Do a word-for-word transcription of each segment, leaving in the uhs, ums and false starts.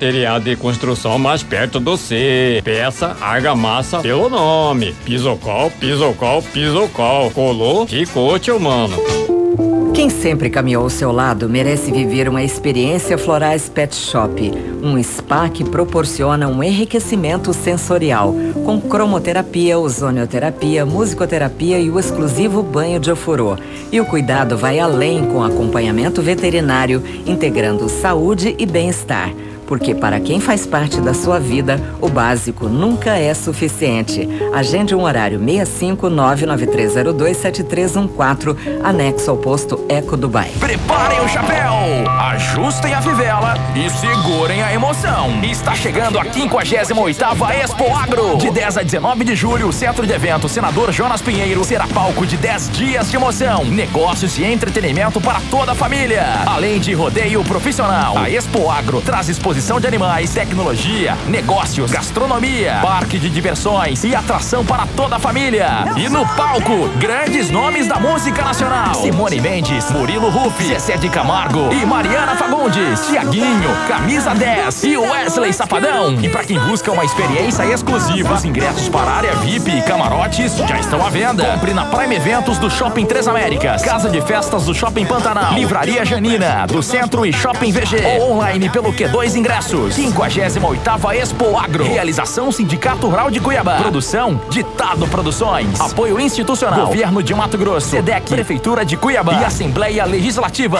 material de construção mais perto do C. Peça argamassa pelo nome. Pisocol, Pisocol, Pisocol. Colou, ficou, tio mano. Quem sempre caminhou ao seu lado merece viver uma experiência Florais Pet Shop, um spa que proporciona um enriquecimento sensorial, com cromoterapia, ozonioterapia, musicoterapia e o exclusivo banho de ofurô. E o cuidado vai além com acompanhamento veterinário, integrando saúde e bem-estar. Porque para quem faz parte da sua vida, o básico nunca é suficiente. Agende um horário seis cinco nove nove três zero dois sete três um quatro, anexo ao posto Eco Dubai. Preparem o chapéu, ajustem a fivela e segurem a emoção. Está chegando a quinquagésima oitava Expo Agro. De dez a dezenove de julho, o Centro de Eventos Senador Jonas Pinheiro será palco de dez dias de emoção, negócios e entretenimento para toda a família. Além de rodeio profissional, a Expo Agro traz exposição de animais, tecnologia, negócios, gastronomia, parque de diversões e atração para toda a família. E no palco, grandes nomes da música nacional: Simone Mendes, Murilo Rufi, Zezé de Camargo e Mariana Fagundes, Tiaguinho, Camisa dez e Wesley Safadão. E para quem busca uma experiência exclusiva, os ingressos para a área V I P e camarotes já estão à venda. Compre na Prime Eventos do Shopping Três Américas, Casa de Festas do Shopping Pantanal, Livraria Janina do Centro e Shopping V G, ou online pelo Q dois Ingressos. quinquagésima oitava Expo Agro. Realização Sindicato Rural de Cuiabá. Produção Ditado Produções. Apoio institucional Governo de Mato Grosso, SEDEC, Prefeitura de Cuiabá e Assembleia Legislativa.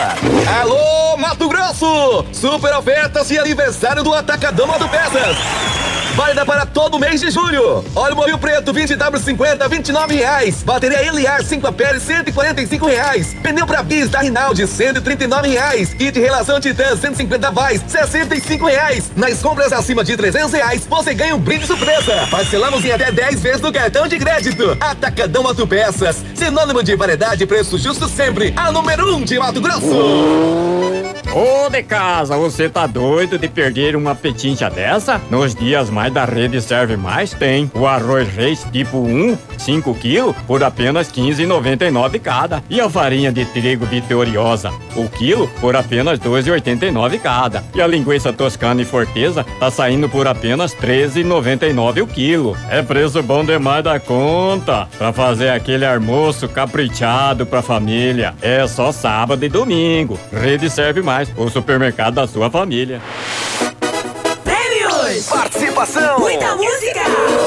Alô, Mato Grosso! Super ofertas e aniversário do Atacadão Autopeças. Válida para todo mês de julho. Óleo Mobil Preto vinte W cinquenta, vinte e nove reais. Bateria Eliar cinco amperes, cento e quarenta e cinco reais. Pneu para bis da Rinaldi, cento e trinta e nove reais. Kit Relação Titã cento e cinquenta watts, sessenta e cinco reais. Nas compras acima de trezentos reais, você ganha um brinde surpresa. Parcelamos em até dez vezes no cartão de crédito. Atacadão Autopeças, sinônimo de variedade e preço justo sempre. A número um de Mato Grosso. Ô de casa, você tá doido de perder uma petincha dessa? Nos dias mais da Rede Serve Mais tem o arroz Reis tipo um, cinco quilos, por apenas quinze reais e noventa e nove cada. E a farinha de trigo Vitoriosa, o quilo, por apenas doze reais e oitenta e nove cada. E a linguiça toscana e forteza tá saindo por apenas treze reais e noventa e nove o quilo. É preço bom demais da conta. Pra fazer aquele almoço caprichado pra família, é só sábado e domingo. Rede Serve Mais, o supermercado da sua família. Prêmios! Participação! Muita música!